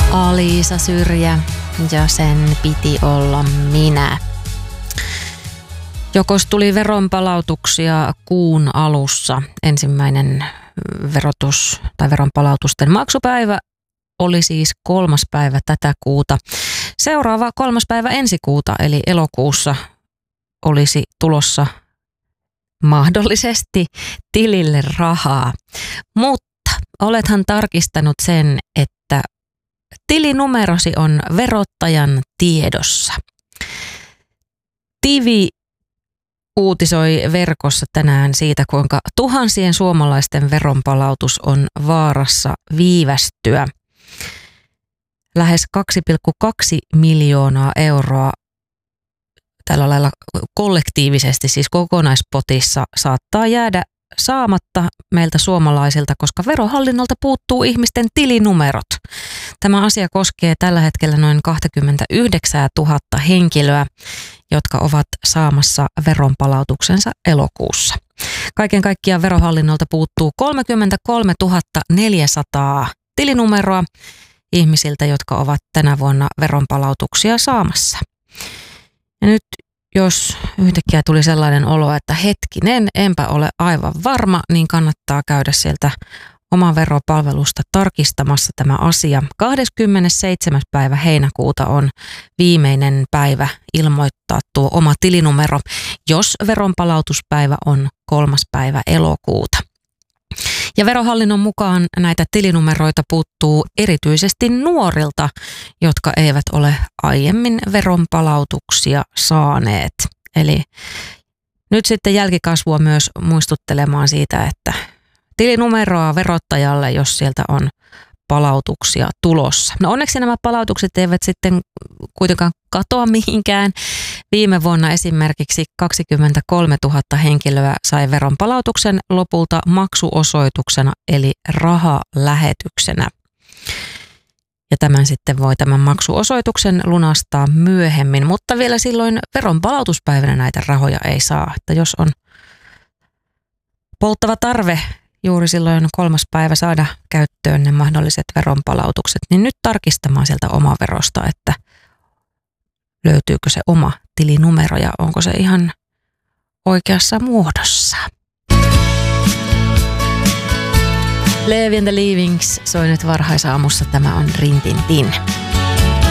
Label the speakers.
Speaker 1: Aliisa Syrjä ja sen piti olla minä. Jokos tuli veronpalautuksia kuun alussa. Ensimmäinen verotus tai veronpalautusten maksupäivä oli siis 3. päivä tätä kuuta. Seuraava 3. päivä ensi kuuta eli elokuussa olisi tulossa mahdollisesti tilille rahaa. Mutta olethan tarkistanut sen, että tilinumerosi on verottajan tiedossa. Tivi uutisoi verkossa tänään siitä, kuinka tuhansien suomalaisten veronpalautus on vaarassa viivästyä. Lähes 2,2 miljoonaa euroa tällä lailla kollektiivisesti, siis kokonaispotissa, saattaa jäädä saamatta meiltä suomalaisilta, koska Verohallinnolta puuttuu ihmisten tilinumerot. Tämä asia koskee tällä hetkellä noin 29 000 henkilöä, jotka ovat saamassa veronpalautuksensa elokuussa. Kaiken kaikkiaan Verohallinnolta puuttuu 33 400 tilinumeroa ihmisiltä, jotka ovat tänä vuonna veronpalautuksia saamassa. Ja nyt jos yhtäkkiä tuli sellainen olo, että hetkinen, enpä ole aivan varma, niin kannattaa käydä sieltä oman veropalvelusta tarkistamassa tämä asia. 27. päivä heinäkuuta on viimeinen päivä ilmoittaa tuo oma tilinumero, jos veronpalautuspäivä on 3. päivä elokuuta. Ja Verohallinnon mukaan näitä tilinumeroita puuttuu erityisesti nuorilta, jotka eivät ole aiemmin veronpalautuksia saaneet. Eli nyt sitten jälkikasvua myös muistuttelemaan siitä, että tilinumeroa verottajalle, jos sieltä on palautuksia tulossa. No onneksi nämä palautukset eivät sitten kuitenkaan katoa mihinkään. Viime vuonna esimerkiksi 23 000 henkilöä sai veronpalautuksen lopulta maksuosoituksena eli rahalähetyksenä. Ja tämän maksuosoituksen lunastaa myöhemmin, mutta vielä silloin veronpalautuspäivänä näitä rahoja ei saa. Että jos on polttava tarve juuri silloin 3. päivä saada käyttöön ne mahdolliset veronpalautukset, niin nyt tarkistamaan sieltä omaverosta, että löytyykö se oma tilinumero ja onko se ihan oikeassa muodossa. Levi and the Leavings soi nyt varhaisaamussa. Tämä on Rin Tin Tin.